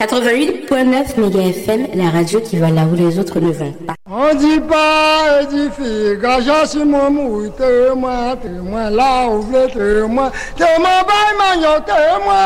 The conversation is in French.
88.9 Méga FM, la radio qui va là où les autres ne vont pas. On dit pas édifié, gage sur mon mouille, témoin, là où vous témoin, témoin, témoin,